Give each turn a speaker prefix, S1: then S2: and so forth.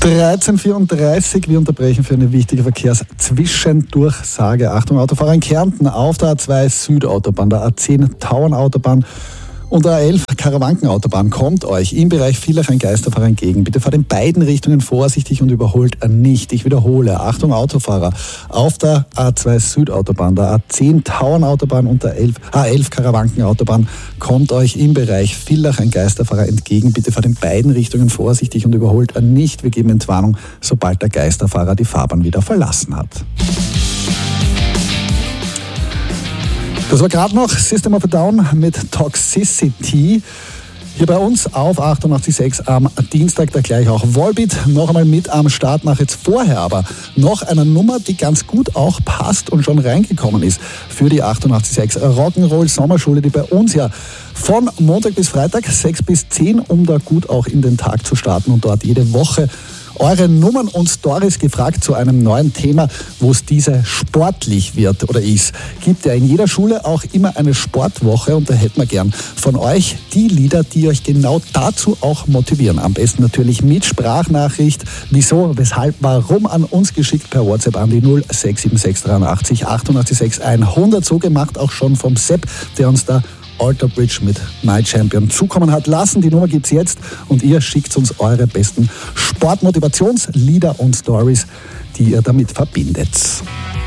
S1: 13:34, wir unterbrechen für eine wichtige Verkehrszwischendurchsage. Achtung, Autofahrer in Kärnten auf der A2 Südautobahn, der A10 Tauernautobahn und der A11 Karawankenautobahn kommt euch im Bereich Villach ein Geisterfahrer entgegen. Bitte fahrt in beiden Richtungen vorsichtig und überholt nicht. Ich wiederhole, Achtung Autofahrer, auf der A2 Südautobahn, der A10 Tauernautobahn und der A11 Karawankenautobahn kommt euch im Bereich Villach ein Geisterfahrer entgegen. Bitte fahrt in beiden Richtungen vorsichtig und überholt nicht. Wir geben Entwarnung, sobald der Geisterfahrer die Fahrbahn wieder verlassen hat. Das war gerade noch System of a Down mit Toxicity. Hier bei uns auf 88.6 am Dienstag, da gleich auch Volbeat noch einmal mit am Start. Nach jetzt vorher aber noch einer Nummer, die ganz gut auch passt und schon reingekommen ist für die 88.6 Rock'n'Roll Sommerschule, die bei uns ja von Montag bis Freitag 6 bis 10, um da gut auch in den Tag zu starten und dort jede Woche eure Nummern und Stories gefragt zu einem neuen Thema, wo es diese sportlich wird oder ist. Gibt ja in jeder Schule auch immer eine Sportwoche und da hätten wir gern von euch die Lieder, die euch genau dazu auch motivieren. Am besten natürlich mit Sprachnachricht. Wieso, weshalb, warum an uns geschickt per WhatsApp an die 0676 83 88 100. So gemacht auch schon vom Sepp, der uns da Alter Bridge mit My Champion zukommen hat lassen. Die Nummer gibt's jetzt und ihr schickt uns eure besten Sportmotivationslieder und Stories, die ihr damit verbindet.